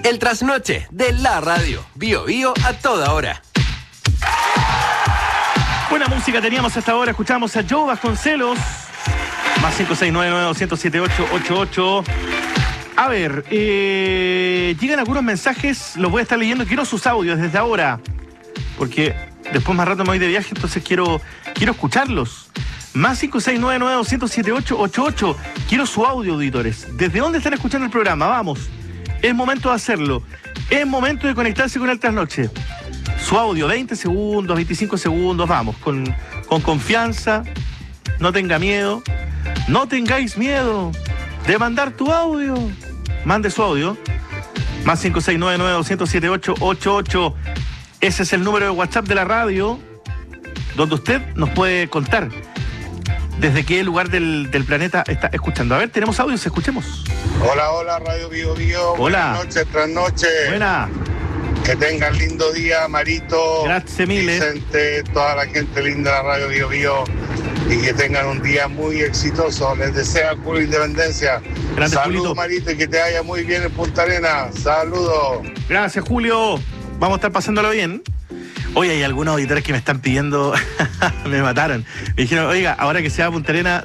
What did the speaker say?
El trasnoche de la radio. Bio Bio a toda hora. Buena música teníamos hasta ahora. Escuchamos a Joe Vasconcelos. Más 569-900-7888. A ver, llegan algunos mensajes, los voy a estar leyendo. Quiero sus audios desde ahora, porque después más rato me voy de viaje, entonces quiero escucharlos. Más 569-900-7888. Quiero su audio, auditores. ¿Desde dónde están escuchando el programa? Vamos. Es momento de hacerlo. Es momento de conectarse con el trasnoche. Su audio, 20 segundos, 25 segundos, vamos. Con confianza. No tenga miedo. No tengáis miedo de mandar tu audio. Mande su audio. Más 569-900-7888. Ese es el número de WhatsApp de la radio, donde usted nos puede contar desde qué lugar del planeta está escuchando. A ver, tenemos audios, escuchemos. Hola, Radio Bio Bio. Hola. Buenas noches, trasnoche. Buena. Que tengan lindo día, Marito. Gracias, miles. Vicente, toda la gente linda de la Radio Bio Bio. Y que tengan un día muy exitoso. Les deseo Julio Independencia. Gracias, Saludos, Julito. Marito, y que te vaya muy bien en Punta Arenas. Saludos. Gracias, Julio. Vamos a estar pasándolo bien. Hoy hay algunos auditores que me están pidiendo, me mataron. Me dijeron, oiga, ahora que se va a Punta Arenas,